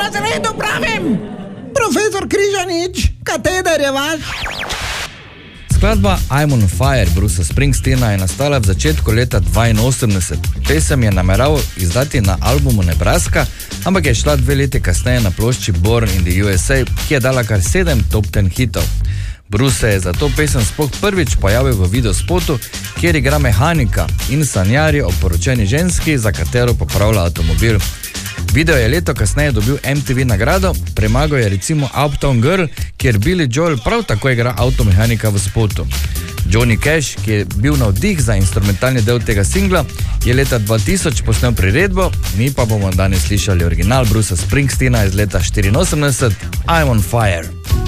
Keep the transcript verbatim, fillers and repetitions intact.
razredu pravim! Profesor Križanič, kateder je vaš? Skladba I'm on Fire Brucea Springsteena je nastala v začetku leta dvainosemdeset. Pesem je nameraval izdati na albumu Nebraska, ampak je šla dve leti kasneje na plošči Born in the U S A, ki je dala kar sedem top ten hitov. Bruce se je za to pesem sploh prvič pojavil v videospotu, kjer igra mehanika in sanjari o poročeni ženski, za katero popravlja avtomobil. Video je leto kasneje dobil M T V nagrado, premagal je recimo Uptown Girl, kjer Billy Joel prav tako igra avtomehanika v spotu. Johnny Cash, ki je bil navdih za instrumentalni del tega singla, je leta dva tisoč posnel priredbo, mi pa bomo danes slišali original Brucea Springsteena iz leta štiriinosemdeset, I'm on Fire.